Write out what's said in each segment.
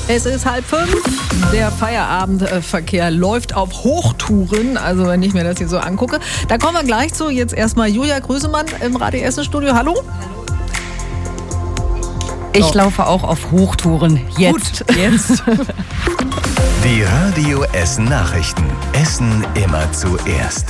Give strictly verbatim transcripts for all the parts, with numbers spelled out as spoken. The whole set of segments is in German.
Es ist halb fünf. Der Feierabendverkehr läuft auf Hochtouren. Also wenn ich mir das hier so angucke. Da kommen wir gleich zu. Jetzt erstmal Julia Grüsemann im Radio Essen Studio. Hallo. Ich oh. laufe auch auf Hochtouren. Jetzt. Gut, jetzt. Die Radio Essen Nachrichten. Essen immer zuerst.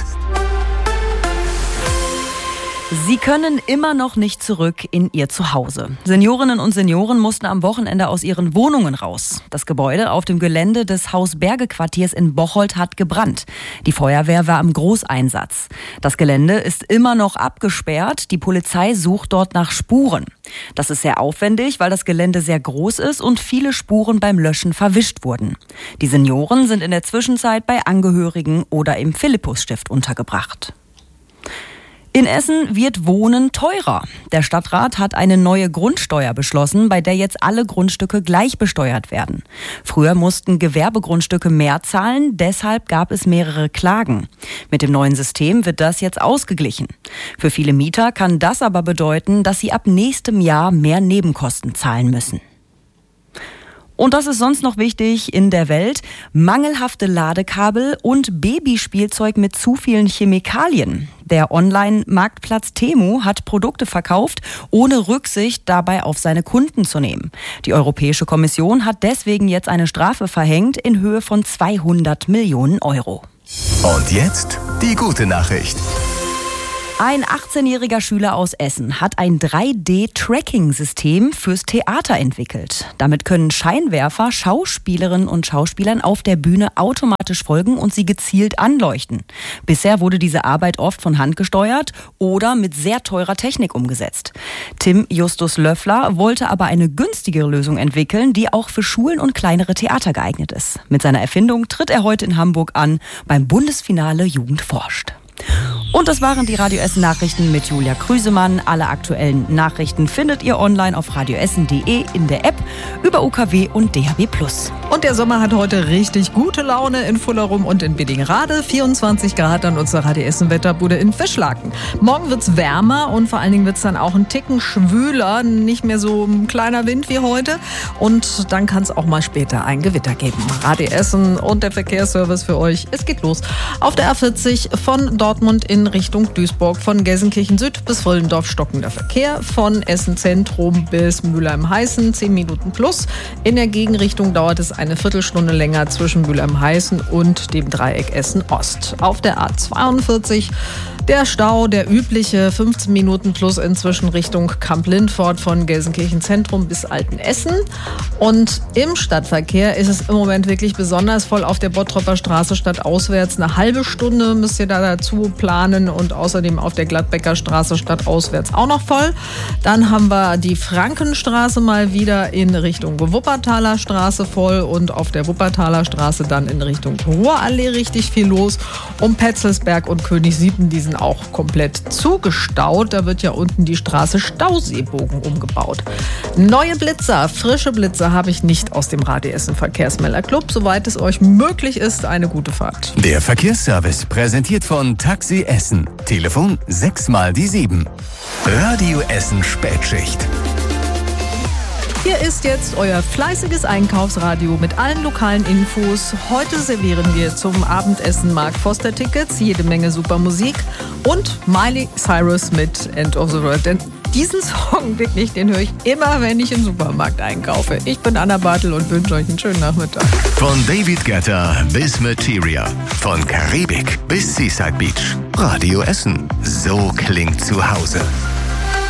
Sie können immer noch nicht zurück in ihr Zuhause. Seniorinnen und Senioren mussten am Wochenende aus ihren Wohnungen raus. Das Gebäude auf dem Gelände des Haus-Berge-Quartiers in Bocholt hat gebrannt. Die Feuerwehr war im Großeinsatz. Das Gelände ist immer noch abgesperrt. Die Polizei sucht dort nach Spuren. Das ist sehr aufwendig, weil das Gelände sehr groß ist und viele Spuren beim Löschen verwischt wurden. Die Senioren sind in der Zwischenzeit bei Angehörigen oder im Philippus-Stift untergebracht. In Essen wird Wohnen teurer. Der Stadtrat hat eine neue Grundsteuer beschlossen, bei der jetzt alle Grundstücke gleich besteuert werden. Früher mussten Gewerbegrundstücke mehr zahlen, deshalb gab es mehrere Klagen. Mit dem neuen System wird das jetzt ausgeglichen. Für viele Mieter kann das aber bedeuten, dass sie ab nächstem Jahr mehr Nebenkosten zahlen müssen. Und das ist sonst noch wichtig in der Welt: mangelhafte Ladekabel und Babyspielzeug mit zu vielen Chemikalien. Der Online-Marktplatz Temu hat Produkte verkauft, ohne Rücksicht dabei auf seine Kunden zu nehmen. Die Europäische Kommission hat deswegen jetzt eine Strafe verhängt in Höhe von zweihundert Millionen Euro. Und jetzt die gute Nachricht. Ein achtzehnjähriger Schüler aus Essen hat ein drei D-Tracking-System fürs Theater entwickelt. Damit können Scheinwerfer Schauspielerinnen und Schauspielern auf der Bühne automatisch folgen und sie gezielt anleuchten. Bisher wurde diese Arbeit oft von Hand gesteuert oder mit sehr teurer Technik umgesetzt. Tim Justus Löffler wollte aber eine günstigere Lösung entwickeln, die auch für Schulen und kleinere Theater geeignet ist. Mit seiner Erfindung tritt er heute in Hamburg an beim Bundesfinale Jugend forscht. Und das waren die Radio Essen Nachrichten mit Julia Grüsemann. Alle aktuellen Nachrichten findet ihr online auf radioessen punkt de, in der App, über U K W und D A B plus. Und der Sommer hat heute richtig gute Laune in Fullerum und in Biddingrade. vierundzwanzig Grad an unserer Radio Essen Wetterbude in Fischlaken. Morgen wird's wärmer und vor allen Dingen wird's dann auch ein Ticken schwüler. Nicht mehr so ein kleiner Wind wie heute. Und dann kann es auch mal später ein Gewitter geben. Radio Essen und der Verkehrsservice für euch. Es geht los auf der A vierzig von Dortmund in Richtung Duisburg, von Gelsenkirchen Süd bis Vollendorf stockender Verkehr, von Essen Zentrum bis Mülheim-Heißen zehn Minuten plus. In der Gegenrichtung dauert es eine Viertelstunde länger zwischen Mülheim-Heißen und dem Dreieck Essen Ost. Auf der A zweiundvierzig der Stau, der übliche fünfzehn Minuten plus inzwischen Richtung Kamp-Lindfort von Gelsenkirchen Zentrum bis Altenessen. Und im Stadtverkehr ist es im Moment wirklich besonders voll auf der Bottropper Straße stadtauswärts. Eine halbe Stunde müsst ihr da dazu planen und außerdem auf der Gladbecker Straße stadtauswärts auch noch voll. Dann haben wir die Frankenstraße mal wieder in Richtung Wuppertaler Straße voll und auf der Wuppertaler Straße dann in Richtung Ruhrallee richtig viel los. Um Petzelsberg und Königsiepen, die sind auch komplett zugestaut. Da wird ja unten die Straße Stauseebogen umgebaut. Neue Blitzer, frische Blitzer habe ich nicht aus dem Radio Essen Verkehrsmelder-Club. Soweit es euch möglich ist, eine gute Fahrt. Der Verkehrsservice präsentiert von Taxi Essen. Telefon sechs mal die sieben. Radio Essen Spätschicht. Hier ist jetzt euer fleißiges Einkaufsradio mit allen lokalen Infos. Heute servieren wir zum Abendessen Mark Foster Tickets, jede Menge super Musik und Miley Cyrus mit End of the World. Denn diesen Song wirklich, den höre ich immer, wenn ich im Supermarkt einkaufe. Ich bin Anna Bartel und wünsche euch einen schönen Nachmittag. Von David Guetta bis Materia, von Karibik bis Seaside Beach. Radio Essen, so klingt zu Hause.